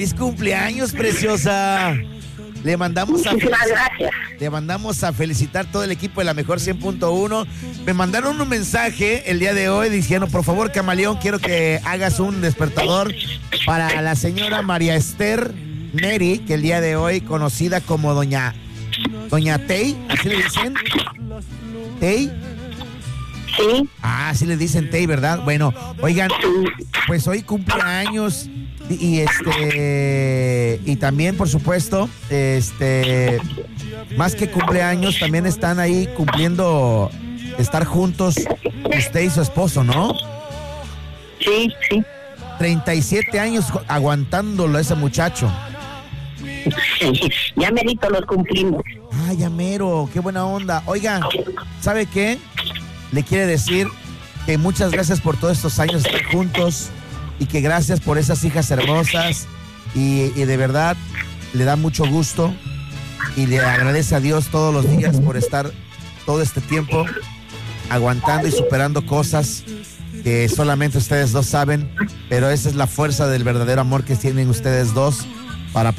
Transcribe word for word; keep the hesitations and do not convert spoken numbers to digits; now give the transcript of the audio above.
¡Feliz cumpleaños, preciosa! Le mandamos a Muchísimas gracias. Le mandamos a felicitar todo el equipo de la Mejor cien punto uno. Me mandaron un mensaje el día de hoy diciendo, por favor, Camaleón, quiero que hagas un despertador para la señora María Esther Neri, que el día de hoy conocida como Doña Doña Tey, ¿así le dicen? ¿Tey? Sí. Ah, así le dicen Tey, ¿verdad? Bueno, oigan, pues hoy cumpleaños y, y este y también, por supuesto, este más que cumpleaños, también están ahí cumpliendo estar juntos usted y su esposo, ¿no? Sí, sí. treinta y siete años aguantándolo a ese muchacho. Ya merito los cumplimos. Ay, ya mero, qué buena onda. Oiga, ¿sabe qué? Le quiere decir que muchas gracias por todos estos años de estar juntos y que gracias por esas hijas hermosas y, y de verdad le da mucho gusto y le agradece a Dios todos los días por estar todo este tiempo aguantando y superando cosas que solamente ustedes dos saben, pero esa es la fuerza del verdadero amor que tienen ustedes dos para